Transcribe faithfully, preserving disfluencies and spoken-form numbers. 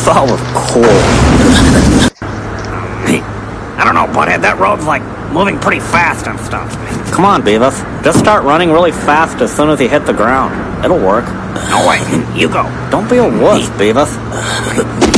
thought was cool. I don't know, Butthead, that road's like moving pretty fast and stuff. Come on, Beavis. Just start running really fast as soon as you hit the ground. It'll work. No way. You go. Don't be a wuss, Beavis.